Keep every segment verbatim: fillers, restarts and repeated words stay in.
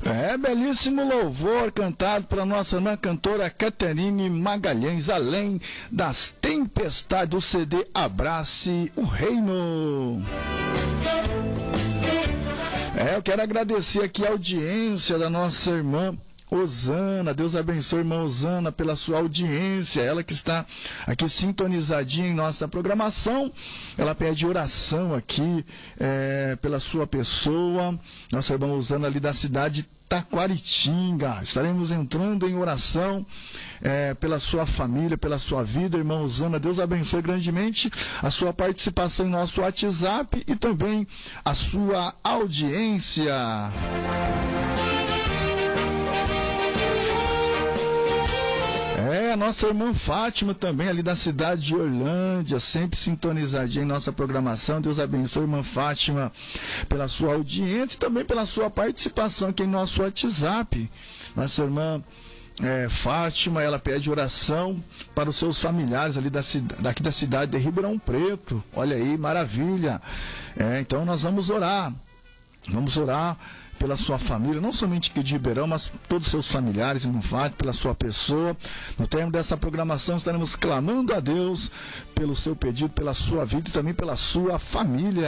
É, belíssimo louvor cantado pela nossa irmã cantora Caterine Magalhães, além das tempestades, do C D Abrace o Reino. É, eu quero agradecer aqui a audiência da nossa irmã Osana. Deus abençoe a irmã Osana pela sua audiência, ela que está aqui sintonizadinha em nossa programação. Ela pede oração aqui é, pela sua pessoa, nossa irmã Osana ali da cidade de Taquaritinga. Estaremos entrando em oração é, pela sua família, pela sua vida, irmã Osana. Deus abençoe grandemente a sua participação em nosso WhatsApp e também a sua audiência. É, a nossa irmã Fátima também, ali da cidade de Orlândia, sempre sintonizadinha em nossa programação. Deus abençoe, irmã Fátima, pela sua audiência e também pela sua participação aqui em nosso WhatsApp. Nossa irmã é, Fátima, ela pede oração para os seus familiares ali da, daqui da cidade de Ribeirão Preto. Olha aí, maravilha. É, então nós vamos orar, vamos orar pela sua família, não somente aqui de Ribeirão, mas todos os seus familiares, irmão Fátima, pela sua pessoa. No termo dessa programação estaremos clamando a Deus pelo seu pedido, pela sua vida e também pela sua família.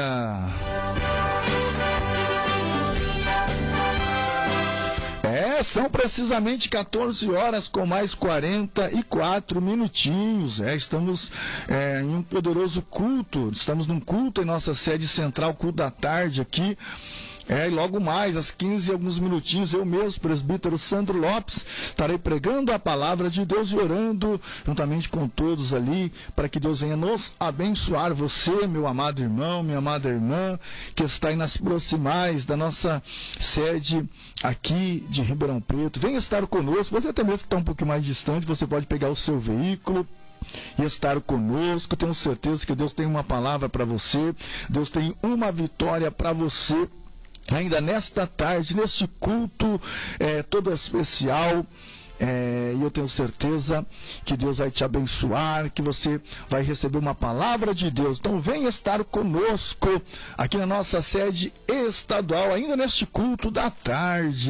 É, são precisamente quatorze horas com mais quarenta e quatro minutinhos. É, estamos é, em um poderoso culto, estamos num culto em nossa sede central, culto da tarde aqui. É, e logo mais, às quinze e alguns minutinhos, eu mesmo, presbítero Sandro Lopes, estarei pregando a palavra de Deus e orando juntamente com todos ali, para que Deus venha nos abençoar. Você, meu amado irmão, minha amada irmã, que está aí nas proximais da nossa sede aqui de Ribeirão Preto, venha estar conosco. Você até mesmo que está um pouco mais distante, você pode pegar o seu veículo e estar conosco. Tenho certeza que Deus tem uma palavra para você, Deus tem uma vitória para você. Ainda nesta tarde, neste culto é, todo especial, é, e eu tenho certeza que Deus vai te abençoar, que você vai receber uma palavra de Deus. Então venha estar conosco aqui na nossa sede estadual, ainda neste culto da tarde.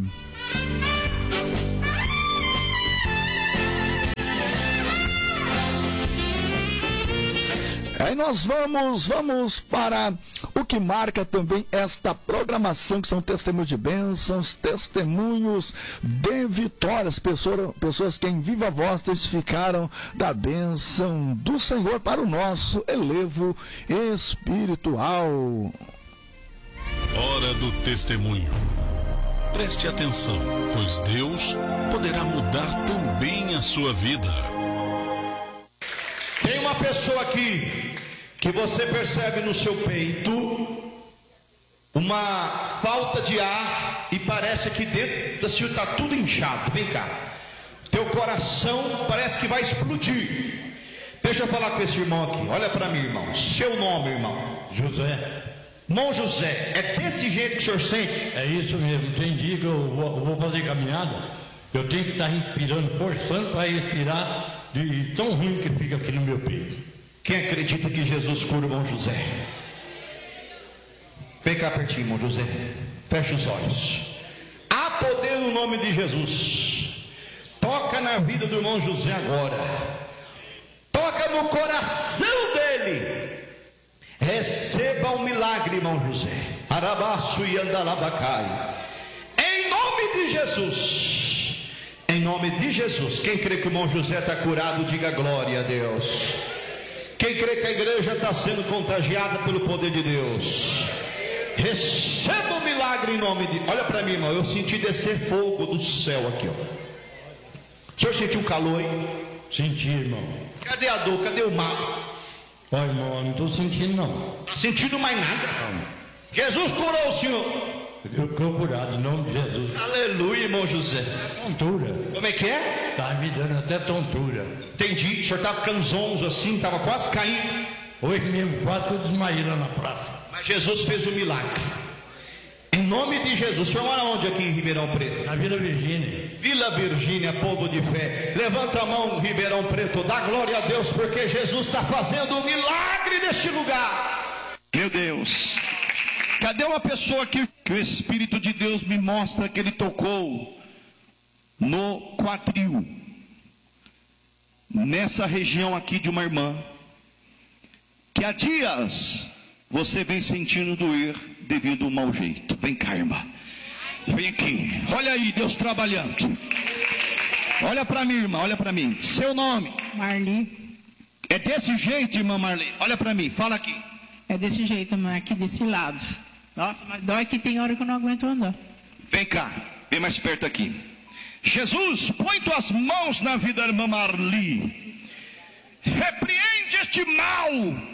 Aí nós vamos, vamos para o que marca também esta programação, que são testemunhos de bênçãos, testemunhos de vitórias, pessoas, pessoas que em viva voz testificaram da bênção do Senhor para o nosso elevo espiritual. Hora do testemunho. Preste atenção, pois Deus poderá mudar também a sua vida. Tem uma pessoa aqui que você percebe no seu peito uma falta de ar e parece que dentro da sua está tudo inchado. Vem cá, teu coração parece que vai explodir. Deixa eu falar com esse irmão aqui, olha para mim, irmão. Seu nome, irmão? José. Irmão José, é desse jeito que o senhor sente? É isso mesmo, tem dia que eu vou, eu vou fazer caminhada, eu tenho que estar respirando, forçando para respirar, de tão ruim que fica aqui no meu peito. Quem acredita que Jesus cura o irmão José? Vem cá pertinho, irmão José. Fecha os olhos. Há poder no nome de Jesus. Toca na vida do irmão José agora. Toca no coração dele. Receba um milagre, irmão José. Arabaço e andalabacai. Em nome de Jesus. Em nome de Jesus. Quem crê que o irmão José está curado, diga glória a Deus. Quem crê que a igreja está sendo contagiada pelo poder de Deus, receba o milagre em nome de... Olha para mim, irmão, eu senti descer fogo do céu aqui, ó. O senhor sentiu calor aí? Senti, irmão. Cadê a dor? Cadê o mal? Ó, irmão, não estou sentindo não. Está sentindo mais nada? Não. Jesus curou o senhor. Eu estou curado em nome de Jesus. Aleluia, irmão José. Tontura. Como é que é? Está me dando até tontura. Entendi, o senhor estava ficando zonzo assim, estava quase caindo. Hoje mesmo, quase que eu desmaiei lá na praça. Mas Jesus fez o milagre. Em nome de Jesus. O senhor mora onde aqui em Ribeirão Preto? Na Vila Virgínia. Vila Virgínia, povo de fé. Levanta a mão, Ribeirão Preto. Dá glória a Deus, porque Jesus está fazendo um milagre neste lugar. Meu Deus. Cadê uma pessoa aqui que o Espírito de Deus me mostra que ele tocou no quadril, nessa região aqui de uma irmã, que há dias você vem sentindo doer devido ao mau jeito? Vem cá, irmã, vem aqui, olha aí, Deus trabalhando. Olha para mim, irmã, olha para mim. Seu nome? Marli. É desse jeito, irmã Marli? Olha para mim, fala aqui. É desse jeito, mas aqui desse lado. Nossa, mas dói que tem hora que eu não aguento andar. Vem cá, vem mais perto aqui. Jesus, põe tuas mãos na vida da irmã Marli. Repreende este mal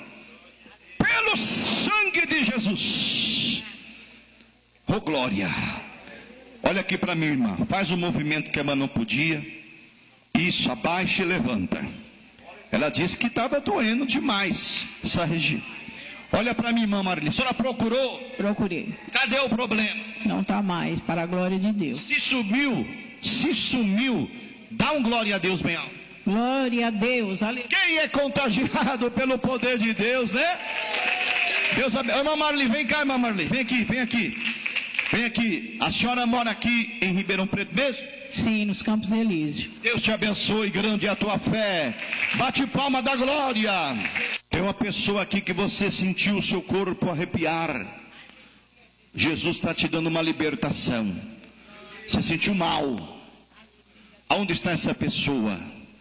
pelo sangue de Jesus. Oh glória. Olha aqui para mim, irmã. Faz o movimento que a irmã não podia. Isso, abaixa e levanta. Ela disse que estava doendo demais essa região. Olha para mim, irmã Marli. A senhora procurou? Procurei. Cadê o problema? Não está mais, para a glória de Deus. Se sumiu, se sumiu, dá um glória a Deus bem alto. Glória a Deus, aleluia. Quem é contagiado pelo poder de Deus, né? Deus abençoe. Irmã Marli, vem cá, irmã Marli. Vem aqui, vem aqui. Vem aqui. A senhora mora aqui em Ribeirão Preto mesmo? Sim, nos Campos Elíseos. Deus te abençoe, grande é a tua fé. Bate palma da glória. Tem uma pessoa aqui que você sentiu o seu corpo arrepiar. Jesus está te dando uma libertação. Você sentiu mal. Aonde está essa pessoa?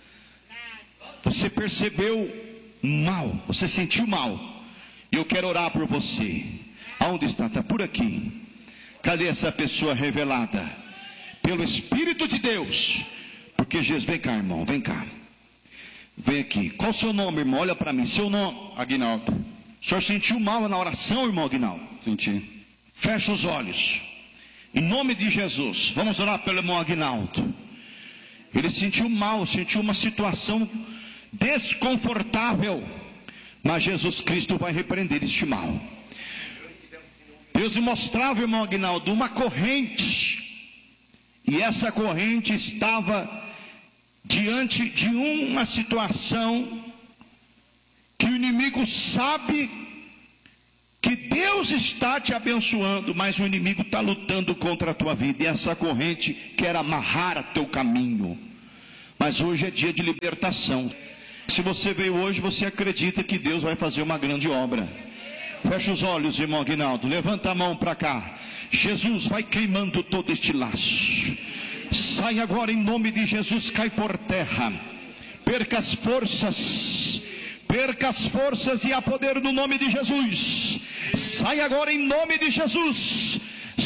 Você percebeu mal. Você sentiu mal. E eu quero orar por você. Aonde está? Está por aqui. Cadê essa pessoa revelada? Pelo Espírito de Deus. Porque Jesus, vem cá, irmão, vem cá. Vem aqui. Qual o seu nome, irmão? Olha para mim. Seu nome? Aguinaldo. O senhor sentiu mal na oração, irmão Aguinaldo? Senti. Fecha os olhos. Em nome de Jesus. Vamos orar pelo irmão Aguinaldo. Ele sentiu mal, sentiu uma situação desconfortável. Mas Jesus Cristo vai repreender este mal. Deus me mostrava, irmão Aguinaldo, uma corrente. E essa corrente estava diante de uma situação que o inimigo sabe que Deus está te abençoando, mas o inimigo está lutando contra a tua vida. E essa corrente quer amarrar a teu caminho. Mas hoje é dia de libertação. Se você veio hoje, você acredita que Deus vai fazer uma grande obra. Fecha os olhos, irmão Aguinaldo. Levanta a mão para cá. Jesus, vai queimando todo este laço. Sai agora em nome de Jesus, cai por terra. Perca as forças. Perca as forças e há poder no nome de Jesus. Sai agora em nome de Jesus.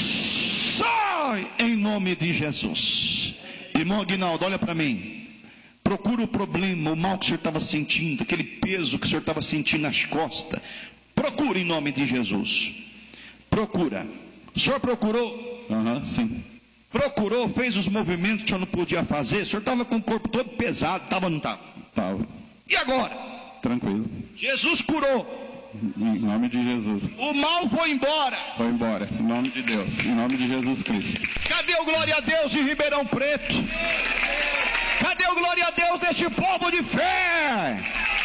Sai em nome de Jesus. Irmão Aguinaldo, olha para mim. Procura o problema, o mal que o senhor estava sentindo, aquele peso que o senhor estava sentindo nas costas. Procura em nome de Jesus. Procura. O senhor procurou? Aham, uhum, sim. Procurou, fez os movimentos que o senhor não podia fazer. O senhor estava com o corpo todo pesado, estava ou não estava? Estava. E agora? Tranquilo. Jesus curou. Em nome de Jesus. O mal foi embora. Foi embora. Em nome de Deus. Em nome de Jesus Cristo. Cadê o glória a Deus de Ribeirão Preto? Cadê o glória a Deus deste povo de fé?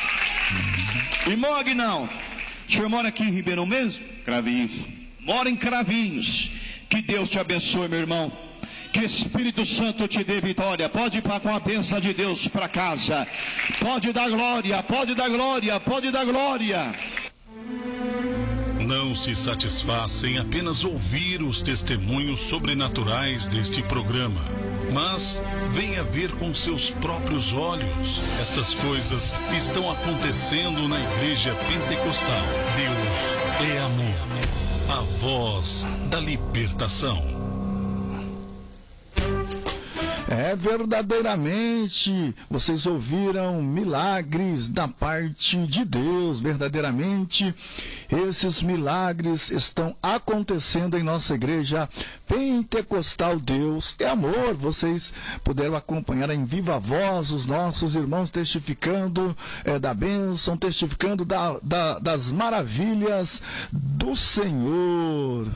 Irmão Aguinaldo, o senhor mora aqui em Ribeirão mesmo? Cravinhos. Mora em Cravinhos. Que Deus te abençoe, meu irmão. Que o Espírito Santo te dê vitória. Pode ir para com a bênção de Deus para casa. Pode dar glória, pode dar glória, pode dar glória. Não se satisfaça em apenas ouvir os testemunhos sobrenaturais deste programa, mas venha ver com seus próprios olhos. Estas coisas estão acontecendo na Igreja Pentecostal. Deus é amor, a voz da libertação. É, verdadeiramente, vocês ouviram milagres da parte de Deus. Verdadeiramente, esses milagres estão acontecendo em nossa igreja pentecostal. Deus é amor. Vocês puderam acompanhar em viva voz os nossos irmãos testificando é, da bênção, testificando da, da, das maravilhas do Senhor.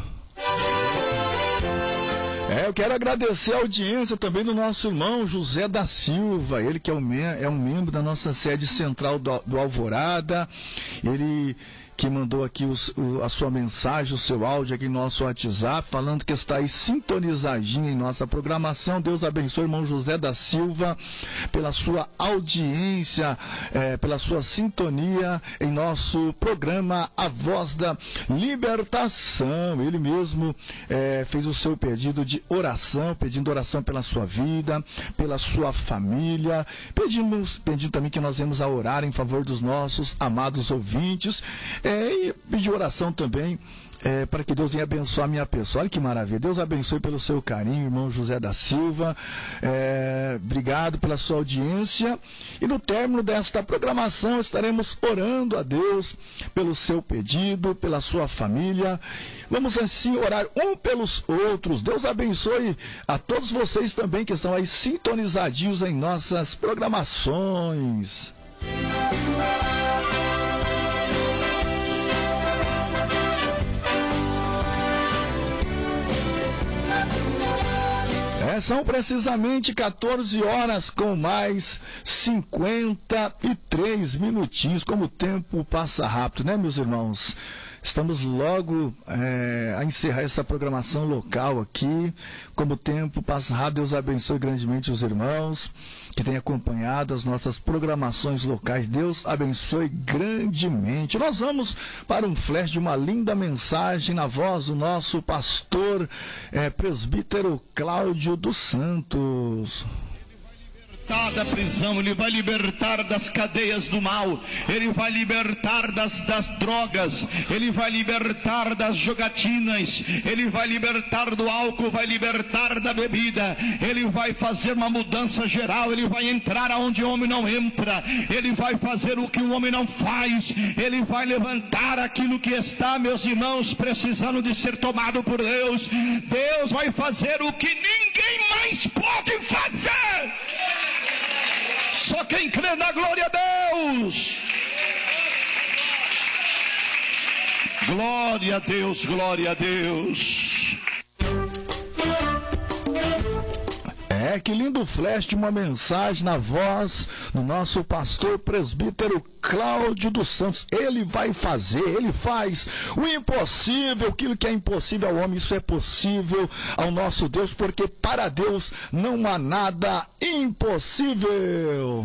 É, eu quero agradecer a audiência também do nosso irmão José da Silva, ele que é um, é um membro da nossa sede central do, do Alvorada. Ele que mandou aqui os, o, a sua mensagem, o seu áudio aqui no nosso WhatsApp, falando que está aí sintonizadinho em nossa programação. Deus abençoe o irmão José da Silva pela sua audiência, é, pela sua sintonia em nosso programa A Voz da Libertação. Ele mesmo é, fez o seu pedido de oração, pedindo oração pela sua vida, pela sua família. Pedimos, pedindo também que nós vamos a orar em favor dos nossos amados ouvintes, é, e pedir oração também É, para que Deus venha abençoar a minha pessoa. Olha que maravilha. Deus abençoe pelo seu carinho, irmão José da Silva. É, obrigado pela sua audiência. E no término desta programação estaremos orando a Deus pelo seu pedido, pela sua família. Vamos assim orar um pelos outros. Deus abençoe a todos vocês também que estão aí sintonizadinhos em nossas programações. É, são precisamente quatorze horas com mais cinquenta e três minutinhos. Como o tempo passa rápido, né, meus irmãos? Estamos logo é, a encerrar essa programação local aqui. Como o tempo passa rápido, Deus abençoe grandemente os irmãos que têm acompanhado as nossas programações locais. Deus abençoe grandemente. Nós vamos para um flash de uma linda mensagem na voz do nosso pastor é, presbítero Cláudio dos Santos. Da prisão, ele vai libertar das cadeias do mal, ele vai libertar das, das drogas, ele vai libertar das jogatinas, ele vai libertar do álcool, vai libertar da bebida, ele vai fazer uma mudança geral, ele vai entrar aonde o homem não entra, ele vai fazer o que o homem não faz, ele vai levantar aquilo que está, meus irmãos, precisando de ser tomado por Deus. Deus vai fazer o que ninguém mais pode fazer. Só quem crê na glória a Deus. Glória a Deus, glória a Deus. É, que lindo flash de uma mensagem na voz do nosso pastor presbítero Cláudio dos Santos. Ele vai fazer, ele faz o impossível, aquilo que é impossível ao homem, isso é possível ao nosso Deus, porque para Deus não há nada impossível.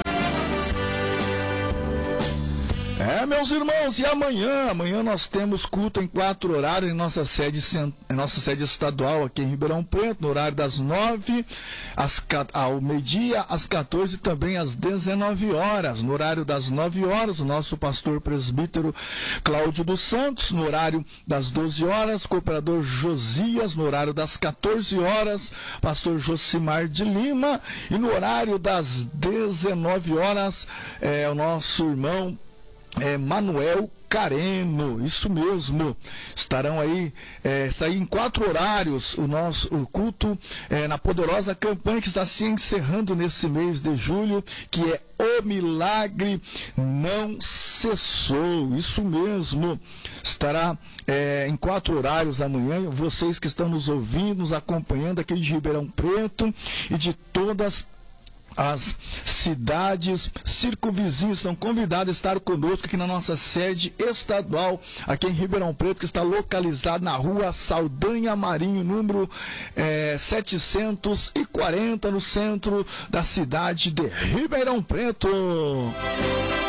É, meus irmãos, e amanhã, amanhã nós temos culto em quatro horários em nossa sede, em nossa sede estadual aqui em Ribeirão Preto, no horário das nove às, ao meio-dia, às quatorze e também às dezenove horas. No horário das nove horas, o nosso pastor presbítero Cláudio dos Santos. No horário das doze horas, cooperador Josias. No horário das quatorze horas, pastor Josimar de Lima. E no horário das dezenove horas, é, o nosso irmão É, Manuel Careno, isso mesmo. Estarão aí, é, está aí em quatro horários o nosso o culto é, na poderosa campanha que está se encerrando nesse mês de julho, que é O Milagre Não Cessou. Isso mesmo. Estará é, em quatro horários amanhã. Vocês que estão nos ouvindo, nos acompanhando aqui de Ribeirão Preto e de todas as cidades circunvizinhas estão convidadas a estar conosco aqui na nossa sede estadual, aqui em Ribeirão Preto, que está localizada na rua Saldanha Marinho, número é, setecentos e quarenta, no centro da cidade de Ribeirão Preto.